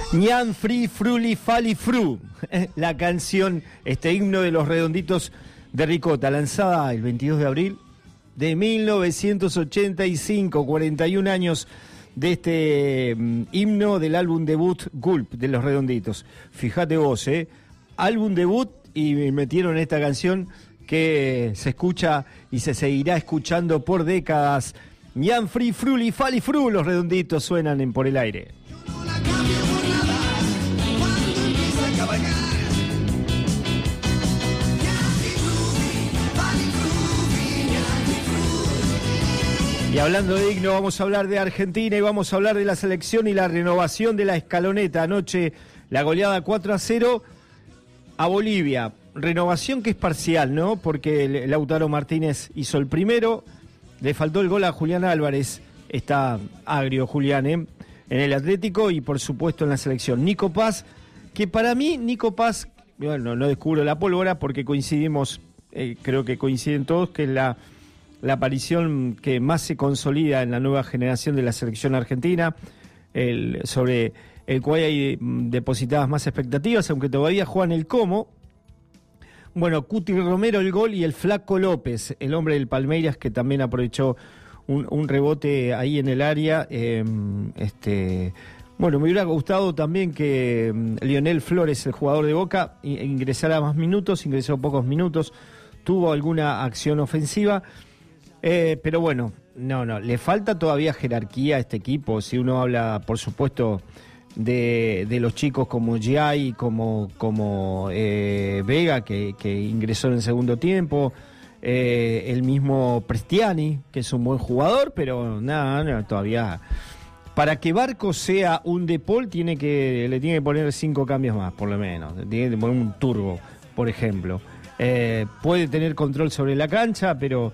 Ñan Fri Fruli Fali Fru, la canción, este himno de los Redonditos de Ricota, lanzada el 22 de abril de 1985, 41 años de este himno del álbum debut Gulp de los Redonditos. Fíjate vos, álbum debut y metieron esta canción que se escucha y se seguirá escuchando por décadas. Ñan Fri Fruli Fali Fru, los Redonditos suenan en Por el Aire. Y hablando de himno, vamos a hablar de Argentina y vamos a hablar de la selección y la renovación de la escaloneta. Anoche la goleada 4-0 a Bolivia. Renovación que es parcial, ¿no? Porque Lautaro Martínez hizo el primero, le faltó el gol a Julián Álvarez. Está agrio Julián, en el Atlético y por supuesto en la selección. Nico Paz, que para mí Nico Paz, bueno, no descubro la pólvora porque coincidimos, creo que coinciden todos, que es la aparición que más se consolida en la nueva generación de la selección argentina, sobre el cual hay depositadas más expectativas, aunque todavía juegan el Como. Bueno, Cuti Romero el gol y el Flaco López, el hombre del Palmeiras, que también aprovechó un rebote ahí en el área. Bueno, me hubiera gustado también que Lionel Flores, el jugador de Boca, ingresara más minutos, ingresó pocos minutos, tuvo alguna acción ofensiva. Pero bueno, no, le falta todavía jerarquía a este equipo. Si uno habla, por supuesto, de los chicos como Giai, como Vega, que ingresó en el segundo tiempo, el mismo Prestiani, que es un buen jugador, pero nada, todavía. Para que Barco sea un De Paul, le tiene que poner 5 cambios más, por lo menos. Tiene que poner un turbo, por ejemplo. Puede tener control sobre la cancha, pero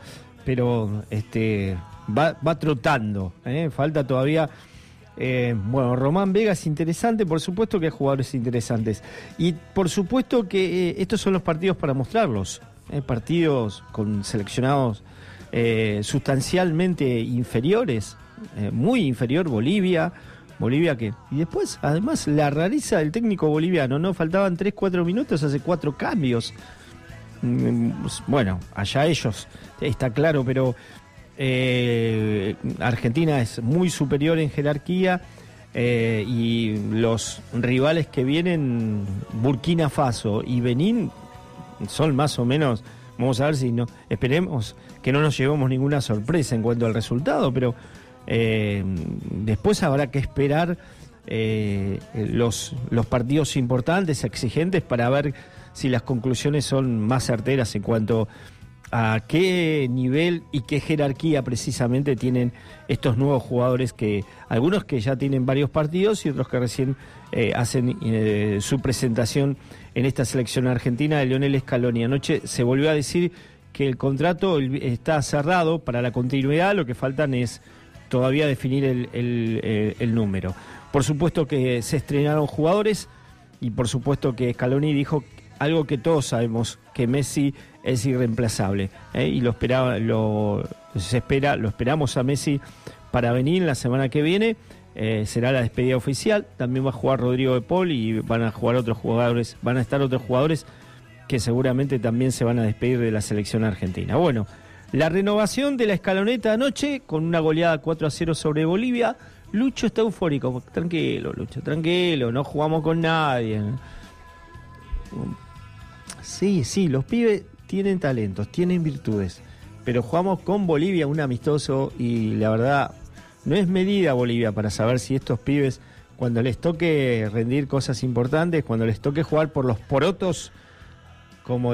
va trotando, falta todavía. Bueno, Román Vega es interesante, por supuesto que hay jugadores interesantes y por supuesto que estos son los partidos para mostrarlos, partidos con seleccionados sustancialmente inferiores, muy inferior Bolivia que, y después además la rareza del técnico boliviano, no faltaban 3-4 minutos, hace 4 cambios. Bueno, allá ellos, está claro, pero Argentina es muy superior en jerarquía, y los rivales que vienen, Burkina Faso y Benín, son más o menos, vamos a ver si no, esperemos que no nos llevemos ninguna sorpresa en cuanto al resultado, pero después habrá que esperar los partidos importantes, exigentes, para ver si las conclusiones son más certeras en cuanto a qué nivel y qué jerarquía precisamente tienen estos nuevos jugadores, que algunos que ya tienen varios partidos y otros que recién hacen su presentación en esta selección argentina de Lionel Scaloni. Anoche se volvió a decir que el contrato está cerrado para la continuidad, lo que faltan es todavía definir el número. Por supuesto que se estrenaron jugadores y por supuesto que Scaloni dijo algo que todos sabemos, que Messi es irreemplazable, y lo esperamos a Messi para venir la semana que viene. Será la despedida oficial. También va a jugar Rodrigo de Paul y van a estar otros jugadores que seguramente también se van a despedir de la selección argentina. Bueno, la renovación de la escaloneta anoche con una goleada 4-0 sobre Bolivia. Lucho está eufórico. Tranquilo, Lucho, tranquilo, no jugamos con nadie. Sí, los pibes tienen talentos, tienen virtudes, pero jugamos con Bolivia, un amistoso, y la verdad no es medida Bolivia para saber si estos pibes, cuando les toque rendir cosas importantes, cuando les toque jugar por los porotos, como